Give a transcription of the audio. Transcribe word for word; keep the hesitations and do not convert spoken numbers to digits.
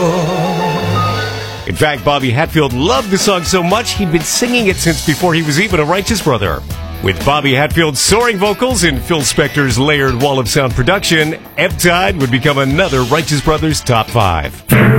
In fact, Bobby Hatfield loved the song so much he'd been singing it since before he was even a Righteous Brother. With Bobby Hatfield's soaring vocals and Phil Spector's layered wall of sound production, Ebb Tide would become another Righteous Brothers top five.